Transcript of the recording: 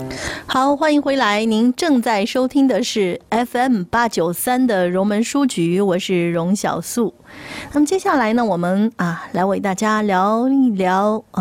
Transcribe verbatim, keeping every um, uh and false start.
好，欢迎回来，您正在收听的是 F M 八九三的荣门书局，我是荣小素。那么接下来呢，我们啊来为大家聊一聊